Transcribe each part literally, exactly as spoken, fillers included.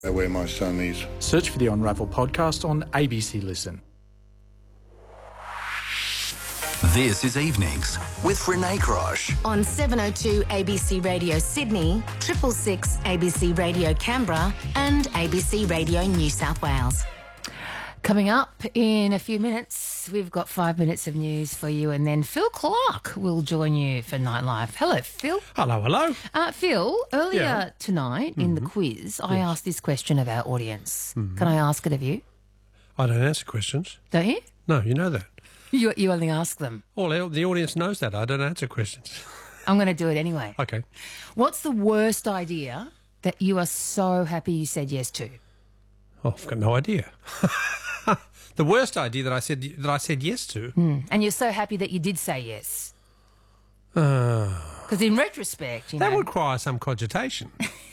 Where my son is. Search for the Unravel podcast on A B C Listen. This is Evenings with Renee Crosh. On seven oh two A B C Radio Sydney, triple six A B C Radio Canberra and A B C Radio New South Wales. Coming up in a few minutes, we've got five minutes of news for you, and then Phil Clark will join you for Nightlife. Hello, Phil. Hello, hello. Uh, Phil, earlier Yeah. tonight in Mm-hmm. the quiz, I asked this question of our audience. Mm-hmm. Can I ask it of you? I don't answer questions. Don't you? No, you know that. You, you only ask them. All the audience knows that. I don't answer questions. I'm going to do it anyway. Okay. What's the worst idea that you are so happy you said yes to? Oh, I've got no idea. The worst idea that I said that I said yes to. Mm. And you're so happy that you did say yes. Uh, Because in retrospect, you that know... would require some cogitation.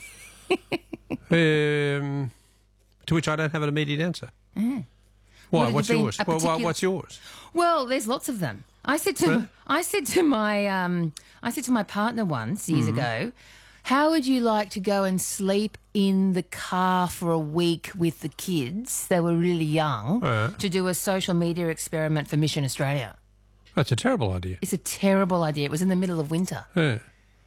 um, to which I don't have an immediate answer. Mm. Why? Would it What's have been yours? a Well, particular- what's yours? Well, there's lots of them. I said to Really? I said to my um, I said to my partner once years Mm-hmm. ago, how would you like to go and sleep in the car for a week with the kids? They were really young Uh. to do a social media experiment for Mission Australia. That's a terrible idea. It's a terrible idea. It was in the middle of winter. Yeah.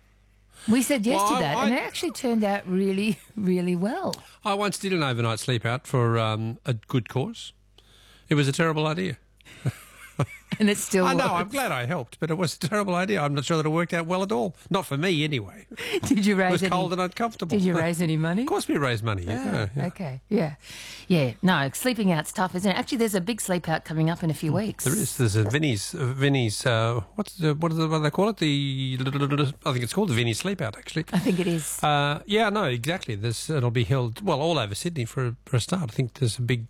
We said yes Well, to I- that, I- and it actually turned out really, really well. I once did an overnight sleep out for um, a good cause. It was a terrible idea. And it still I know, worked. I'm glad I helped, but it was a terrible idea. I'm not sure that it worked out well at all. Not for me, anyway. Did you raise It was any, cold and uncomfortable. Did you raise any money? Of course we raised money, yeah. Ah, yeah. Okay, yeah. Yeah, no, sleeping out's tough, isn't it? Actually, there's a big sleep out coming up in a few weeks. There is. There's a Vinnie's, uh, Vinnie's uh, what's the, what, do they, what do they call it? The, I think it's called the Vinnie's Sleep Out, actually. I think it is. Uh, yeah, no, exactly. There's, it'll be held, well, all over Sydney for a, for a start. I think there's a big...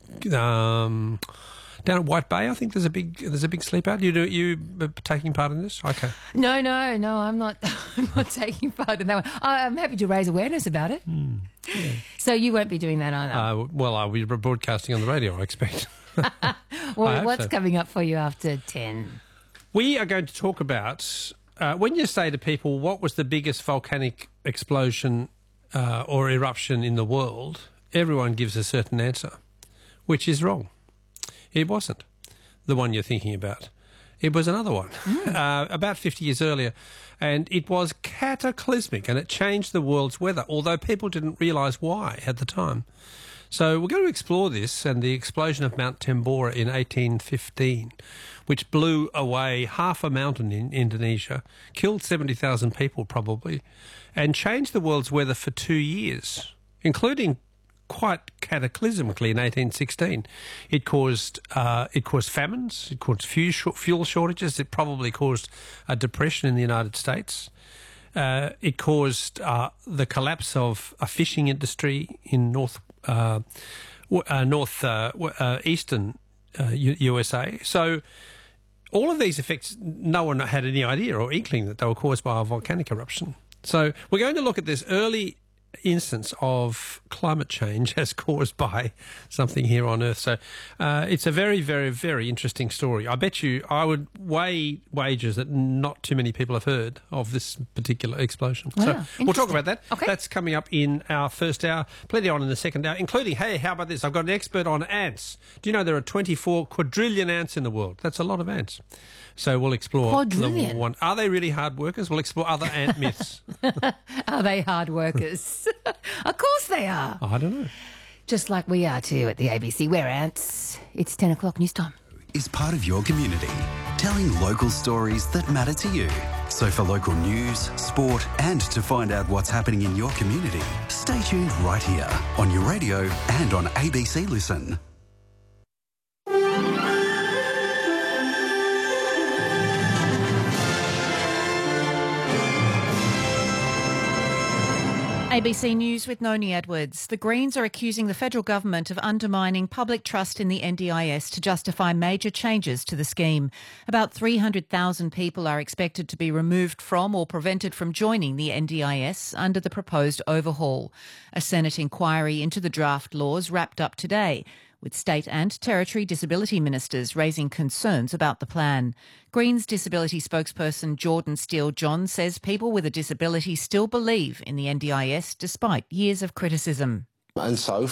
Um, down at White Bay, I think there's a big there's a big sleep out. You do you uh, taking part in this? Okay. No, no, no. I'm not. I'm not taking part in that one. I'm happy to raise awareness about it. Mm, yeah. So you won't be doing that either. Uh, well, I'll be broadcasting on the radio, I expect. well, I hope what's so. coming up for you after ten? We are going to talk about uh, when you say to people, "What was the biggest volcanic explosion uh, or eruption in the world?" Everyone gives a certain answer, which is wrong. It wasn't the one you're thinking about. It was another one, mm. uh, about fifty years earlier, and it was cataclysmic, and it changed the world's weather, although people didn't realise why at the time. So we're going to explore this and the explosion of Mount Tambora in eighteen fifteen, which blew away half a mountain in Indonesia, killed seventy thousand people probably, and changed the world's weather for two years, including quite cataclysmically in eighteen sixteen. It caused uh, it caused famines, it caused fuel, fuel shortages, it probably caused a depression in the United States. Uh, it caused uh, the collapse of a fishing industry in north uh, uh, north uh, uh, eastern uh, U- USA. So all of these effects, no one had any idea or inkling that they were caused by a volcanic eruption. So we're going to look at this early instance of climate change as caused by something here on Earth. So uh, it's a very, very, very interesting story. I bet you I would weigh wagers that not too many people have heard of this particular explosion. Wow, so we'll talk about that. Okay. That's coming up in our first hour, plenty on in the second hour, including, hey, how about this? I've got an expert on ants. Do you know there are twenty-four quadrillion ants in the world? That's a lot of ants. So we'll explore Quadrillion? the one. Are they really hard workers? We'll explore other ant myths. Are they hard workers? Of course they are. I don't know. Just like we are too at the A B C. We're ants. It's ten o'clock news time. Is part of your community, telling local stories that matter to you. So for local news, sport, and to find out what's happening in your community, stay tuned right here on your radio and on A B C Listen. A B C News with Noni Edwards. The Greens are accusing the federal government of undermining public trust in the N D I S to justify major changes to the scheme. About three hundred thousand people are expected to be removed from or prevented from joining the N D I S under the proposed overhaul. A Senate inquiry into the draft laws wrapped up today, with state and territory disability ministers raising concerns about the plan. Greens disability spokesperson Jordan Steele-John says people with a disability still believe in the N D I S despite years of criticism. And so